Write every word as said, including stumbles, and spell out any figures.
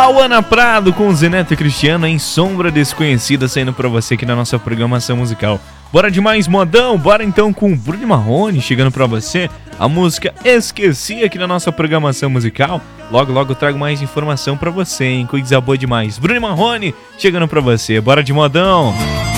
Lauana Prado com Zeneto e Cristiano em Sombra Desconhecida saindo pra você aqui na nossa programação musical. Bora de mais modão? Bora então com Bruno Marrone chegando pra você. A música Esqueci aqui na nossa programação musical. Logo, logo eu trago mais informação pra você, hein? Coisa boa demais. Bruno Marrone chegando pra você. Bora de modão!